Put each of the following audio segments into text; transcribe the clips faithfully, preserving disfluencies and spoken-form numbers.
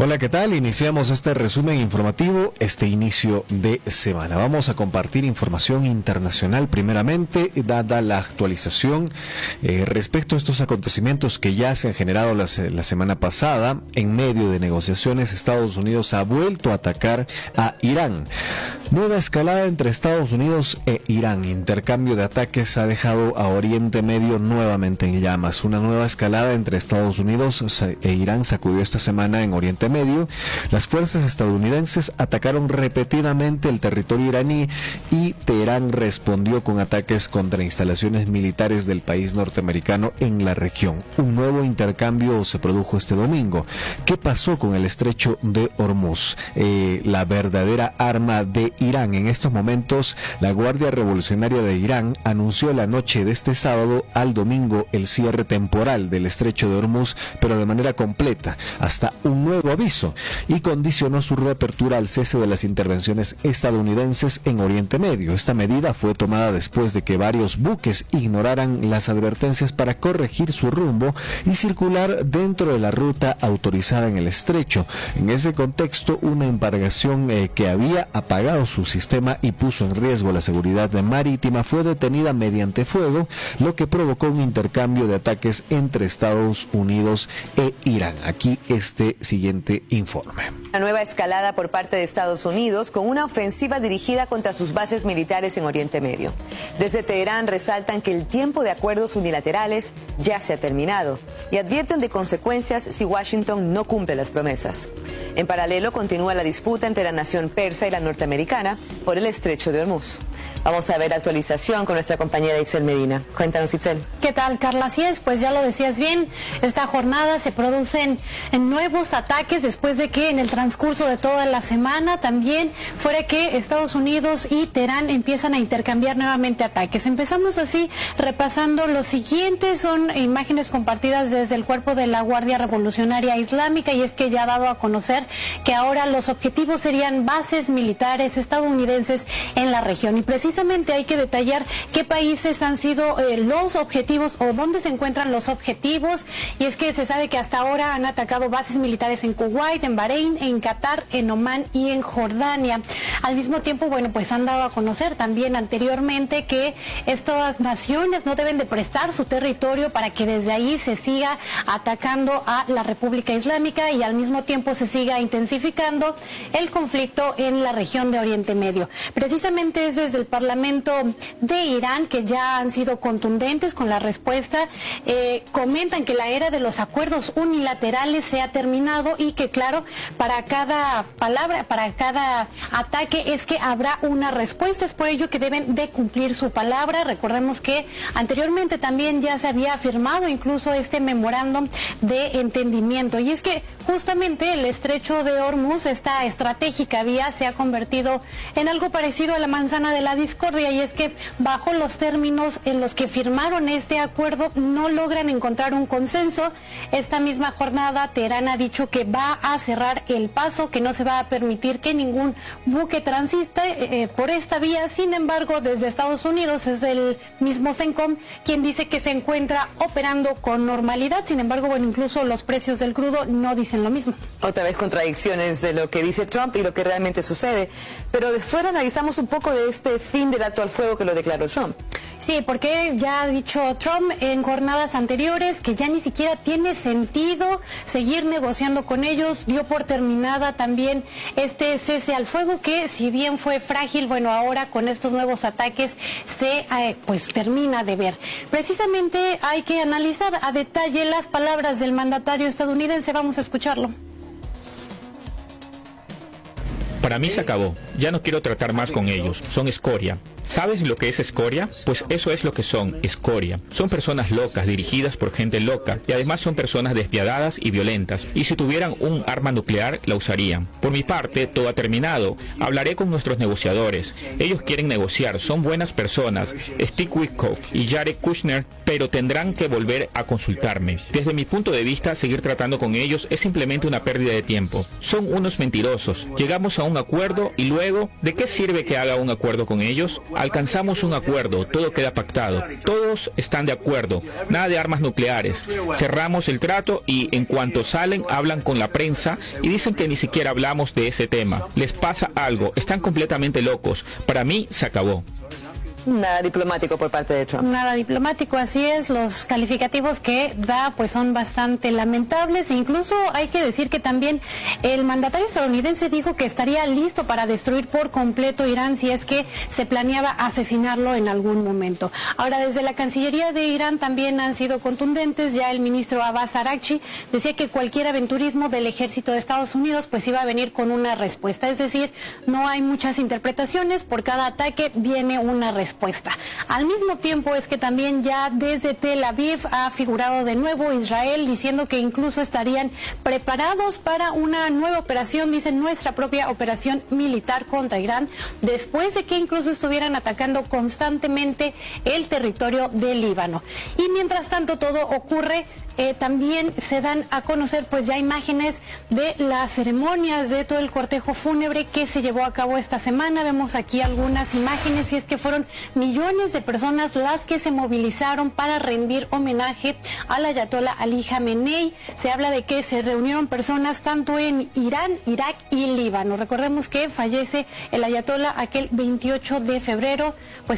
Hola, ¿qué tal? Iniciamos este resumen informativo, este inicio de semana. Vamos a compartir información internacional primeramente, dada la actualización eh, respecto a estos acontecimientos que ya se han generado la, la semana pasada. En medio de negociaciones, Estados Unidos ha vuelto a atacar a Irán. Nueva escalada entre Estados Unidos e Irán. Intercambio de ataques ha dejado a Oriente Medio nuevamente en llamas. Una nueva escalada entre Estados Unidos e Irán sacudió esta semana en Oriente Medio. Las fuerzas estadounidenses atacaron repetidamente el territorio iraní y Teherán respondió con ataques contra instalaciones militares del país norteamericano en la región. Un nuevo intercambio se produjo este domingo. ¿Qué pasó con el estrecho de Hormuz? Eh, la verdadera arma de Irán. En estos momentos, la Guardia Revolucionaria de Irán anunció la noche de este sábado al domingo el cierre temporal del estrecho de Hormuz, pero de manera completa, hasta un nuevo aviso, y condicionó su reapertura al cese de las intervenciones estadounidenses en Oriente Medio. Esta medida fue tomada después de que varios buques ignoraran las advertencias para corregir su rumbo y circular dentro de la ruta autorizada en el estrecho. En ese contexto, una embarcación eh, que había apagado su sistema y puso en riesgo la seguridad marítima fue detenida mediante fuego, lo que provocó un intercambio de ataques entre Estados Unidos e Irán. Aquí este siguiente informe. Una nueva escalada por parte de Estados Unidos con una ofensiva dirigida contra sus bases militares en Oriente Medio. Desde Teherán resaltan que el tiempo de acuerdos unilaterales ya se ha terminado y advierten de consecuencias si Washington no cumple las promesas. En paralelo, continúa la disputa entre la nación persa y la norteamericana por el estrecho de Hormuz. Vamos a ver actualización con nuestra compañera Itzel Medina. Cuéntanos, Itzel. ¿Qué tal, Carla? Así es, pues ya lo decías bien, esta jornada se producen nuevos ataques después de que en el transcurso de toda la semana también fuera que Estados Unidos y Teherán empiezan a intercambiar nuevamente ataques. Empezamos así repasando lo siguiente, son imágenes compartidas desde el cuerpo de la Guardia Revolucionaria Islámica, y es que ya ha dado a conocer que ahora los objetivos serían bases militares estadounidenses en la región, y precisamente Precisamente hay que detallar qué países han sido eh, los objetivos o dónde se encuentran los objetivos, y es que se sabe que hasta ahora han atacado bases militares en Kuwait, en Bahrein, en Qatar, en Omán y en Jordania. Al mismo tiempo, bueno, pues han dado a conocer también anteriormente que estas naciones no deben de prestar su territorio para que desde ahí se siga atacando a la República Islámica y al mismo tiempo se siga intensificando el conflicto en la región de Oriente Medio. Precisamente es desde el Parlamento de Irán que ya han sido contundentes con la respuesta. Eh, comentan que la era de los acuerdos unilaterales se ha terminado y que, claro, para cada palabra, para cada ataque es que habrá una respuesta. Es por ello que deben de cumplir su palabra. Recordemos que anteriormente también ya se había firmado incluso este memorándum de entendimiento, y es que justamente el estrecho de Hormuz, esta estratégica vía, se ha convertido en algo parecido a la manzana de la discordia, y es que bajo los términos en los que firmaron este acuerdo no logran encontrar un consenso. Esta misma jornada Teherán ha dicho que va a cerrar el paso, que no se va a permitir que ningún buque transite eh, por esta vía. Sin embargo, desde Estados Unidos es el mismo CENTCOM quien dice que se encuentra operando con normalidad. Sin embargo, bueno, incluso los precios del crudo no dicen lo mismo. Otra vez contradicciones de lo que dice Trump y lo que realmente sucede. Pero después analizamos un poco de este fin del alto al fuego que lo declaró Trump. Sí, porque ya ha dicho Trump en jornadas anteriores que ya ni siquiera tiene sentido seguir negociando con ellos. Dio por terminada también este cese al fuego que, si bien fue frágil, bueno, ahora con estos nuevos ataques se eh, pues termina de ver. Precisamente hay que analizar a detalle las palabras del mandatario estadounidense. Vamos a escucharlo. Para mí se acabó. Ya no quiero tratar más con ellos. Son escoria. ¿Sabes lo que es escoria? Pues eso es lo que son, escoria. Son personas locas, dirigidas por gente loca, y además son personas despiadadas y violentas, y si tuvieran un arma nuclear, la usarían. Por mi parte, todo ha terminado. Hablaré con nuestros negociadores. Ellos quieren negociar, son buenas personas, Steve Witkoff y Jared Kushner, pero tendrán que volver a consultarme. Desde mi punto de vista, seguir tratando con ellos es simplemente una pérdida de tiempo. Son unos mentirosos. Llegamos a un acuerdo y luego, ¿de qué sirve que haga un acuerdo con ellos? alcanzamos un acuerdo, todo queda pactado, todos están de acuerdo, nada de armas nucleares, cerramos el trato y en cuanto salen hablan con la prensa y dicen que ni siquiera hablamos de ese tema. Les pasa algo, están completamente locos. Para mí se acabó. Nada diplomático por parte de Trump. Nada diplomático, así es. Los calificativos que da pues son bastante lamentables. E incluso hay que decir que también el mandatario estadounidense dijo que estaría listo para destruir por completo Irán si es que se planeaba asesinarlo en algún momento. Ahora, desde la Cancillería de Irán también han sido contundentes. Ya el ministro Abbas Araghchi decía que cualquier aventurismo del ejército de Estados Unidos pues iba a venir con una respuesta. Es decir, no hay muchas interpretaciones. Por cada ataque viene una respuesta. Al mismo tiempo es que también ya desde Tel Aviv ha figurado de nuevo Israel diciendo que incluso estarían preparados para una nueva operación, dicen nuestra propia operación militar contra Irán, después de que incluso estuvieran atacando constantemente el territorio del Líbano. Y mientras tanto todo ocurre, Eh, también se dan a conocer pues ya imágenes de las ceremonias de todo el cortejo fúnebre que se llevó a cabo esta semana. Vemos aquí algunas imágenes y es que fueron millones de personas las que se movilizaron para rendir homenaje al ayatollah Ali Khamenei. Se habla de que se reunieron personas tanto en Irán, Irak y Líbano. Recordemos que fallece el ayatollah aquel veintiocho de febrero, pues.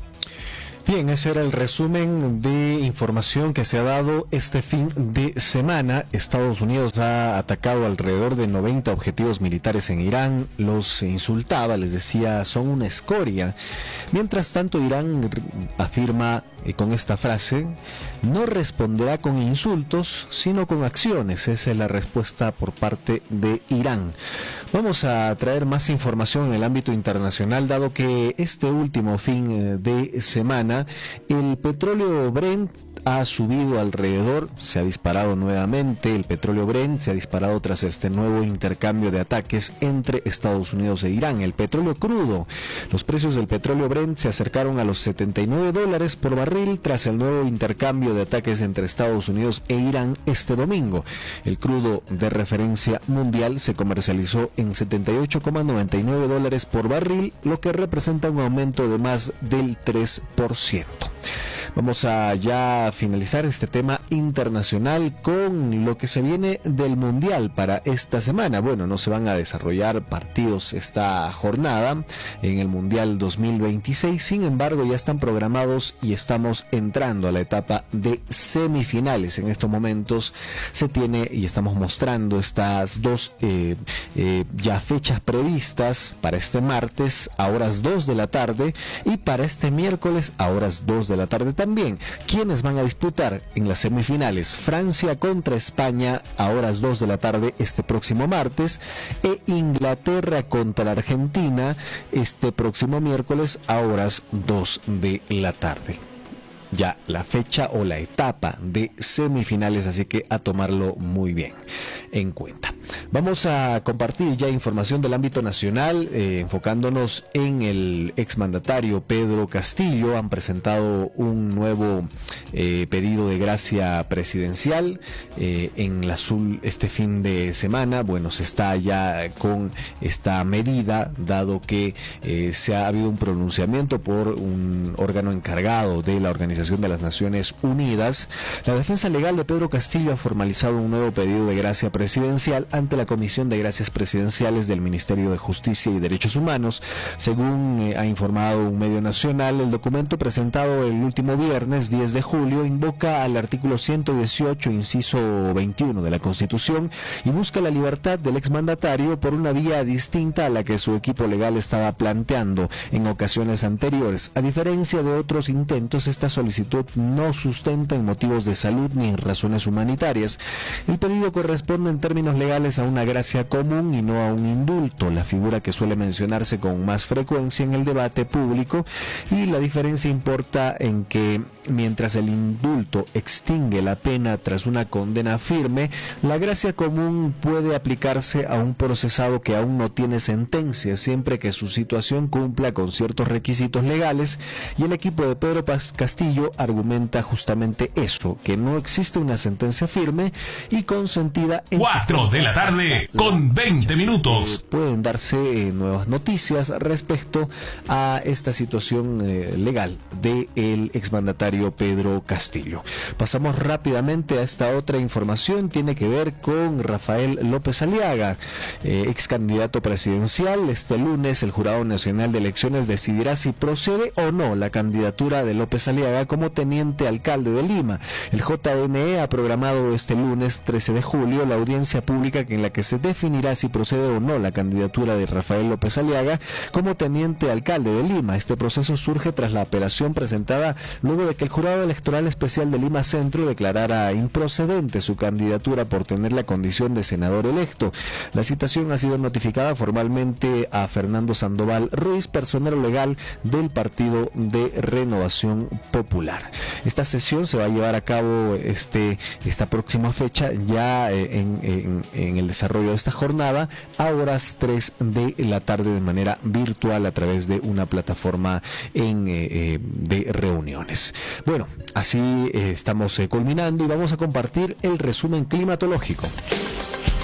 Bien, ese era el resumen de información que se ha dado este fin de semana. Estados Unidos ha atacado alrededor de noventa objetivos militares en Irán, los insultaba, les decía, son una escoria. Mientras tanto, Irán afirma eh, con esta frase, no responderá con insultos, sino con acciones. Esa es la respuesta por parte de Irán. Vamos a traer más información en el ámbito internacional, dado que este último fin de semana el petróleo Brent ha subido alrededor, se ha disparado nuevamente, el petróleo Brent se ha disparado tras este nuevo intercambio de ataques entre Estados Unidos e Irán. El petróleo crudo, los precios del petróleo Brent se acercaron a los setenta y nueve dólares por barril tras el nuevo intercambio de ataques entre Estados Unidos e Irán este domingo. El crudo de referencia mundial se comercializó en setenta y ocho coma noventa y nueve dólares por barril, lo que representa un aumento de más del tres por ciento. Vamos a ya finalizar este tema internacional con lo que se viene del Mundial para esta semana. Bueno, no se van a desarrollar partidos esta jornada en el Mundial dos mil veintiséis, sin embargo ya están programados y estamos entrando a la etapa de semifinales. En estos momentos se tiene y estamos mostrando estas dos eh, eh, ya fechas previstas para este martes a horas dos de la tarde y para este miércoles a horas dos de la tarde también. ¿Quiénes van a disputar en las semifinales? Francia contra España a horas dos de la tarde este próximo martes e Inglaterra contra Argentina este próximo miércoles a horas dos de la tarde. Ya la fecha o la etapa de semifinales, así que a tomarlo muy bien en cuenta. Vamos a compartir ya información del ámbito nacional, eh, enfocándonos en el exmandatario Pedro Castillo. Han presentado un nuevo eh, pedido de gracia presidencial eh, en la Azul este fin de semana. Bueno, se está ya con esta medida, dado que eh, se ha habido un pronunciamiento por un órgano encargado de la Organización de las Naciones Unidas. La defensa legal de Pedro Castillo ha formalizado un nuevo pedido de gracia presidencial ante la Comisión de Gracias Presidenciales del Ministerio de Justicia y Derechos Humanos. Según eh, ha informado un medio nacional, el documento presentado el último viernes diez de julio invoca al artículo ciento dieciocho, inciso veintiuno de la Constitución y busca la libertad del exmandatario por una vía distinta a la que su equipo legal estaba planteando en ocasiones anteriores. A diferencia de otros intentos, esta solicitud no sustenta en motivos de salud ni en razones humanitarias. El pedido corresponde en términos legales a una gracia común y no a un indulto, la figura que suele mencionarse con más frecuencia en el debate público, y la diferencia importa en que mientras el indulto extingue la pena tras una condena firme, la gracia común puede aplicarse a un procesado que aún no tiene sentencia, siempre que su situación cumpla con ciertos requisitos legales, y el equipo de Pedro Paz Castillo argumenta justamente eso, que no existe una sentencia firme y consentida en cuatro de la tarde con veinte minutos. Pueden darse eh, nuevas noticias respecto a esta situación eh, legal del exmandatario Pedro Castillo. Pasamos rápidamente a esta otra información, tiene que ver con Rafael López Aliaga, eh, ex candidato presidencial. Este lunes el Jurado Nacional de Elecciones decidirá si procede o no la candidatura de López Aliaga como teniente alcalde de Lima. El J N E ha programado este lunes trece de julio la audiencia pública en la que se definirá si procede o no la candidatura de Rafael López Aliaga como teniente alcalde de Lima. Este proceso surge tras la apelación presentada luego de que el Jurado Electoral Especial de Lima Centro declarara improcedente su candidatura por tener la condición de senador electo. La citación ha sido notificada formalmente a Fernando Sandoval Ruiz, personero legal del Partido de Renovación Popular. Esta sesión se va a llevar a cabo este, esta próxima fecha, ya en, en, en el desarrollo de esta jornada, a horas tres de la tarde de manera virtual a través de una plataforma en, eh, de reuniones. Bueno, así eh, estamos eh, culminando y vamos a compartir el resumen climatológico.